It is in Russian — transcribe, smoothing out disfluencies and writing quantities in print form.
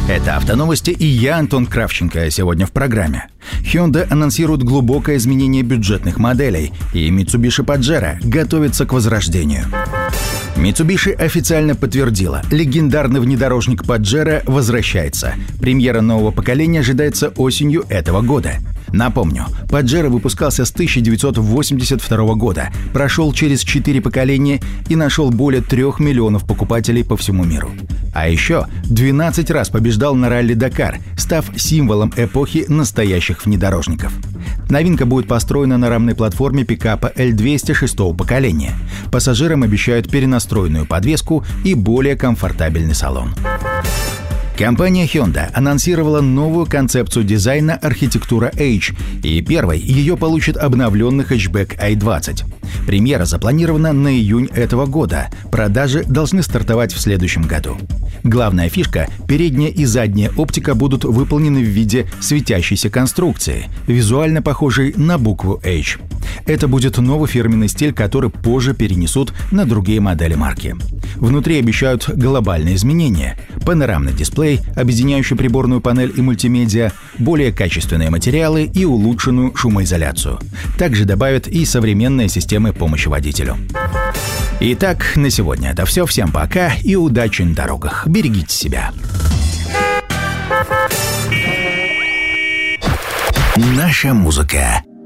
Это «Автоновости» и я, Антон Кравченко. Сегодня в программе. Hyundai анонсирует глубокое изменение бюджетных моделей, и Mitsubishi Pajero готовится к возрождению. Mitsubishi официально подтвердила, легендарный внедорожник Pajero возвращается. Премьера нового поколения ожидается осенью этого года. Напомню, Pajero выпускался с 1982 года, прошел через 4 поколения и нашел более 3 миллионов покупателей по всему миру. А еще 12 раз побеждал на ралли-Дакар, став символом эпохи настоящих внедорожников. Новинка будет построена на рамной платформе пикапа L200 6-го поколения. Пассажирам обещают перенастроенную подвеску и более комфортабельный салон. Компания Hyundai анонсировала новую концепцию дизайна архитектура H, и первой ее получит обновленный хэтчбэк i20. Премьера запланирована на июнь этого года, продажи должны стартовать в следующем году. Главная фишка – передняя и задняя оптика будут выполнены в виде светящейся конструкции, визуально похожей на букву H. Это будет новый фирменный стиль, который позже перенесут на другие модели марки. Внутри обещают глобальные изменения: панорамный дисплей, объединяющий приборную панель и мультимедиа, более качественные материалы и улучшенную шумоизоляцию. Также добавят и современные системы помощи водителю. Итак, на сегодня это все. Всем пока и удачи на дорогах. Берегите себя. Наша музыка.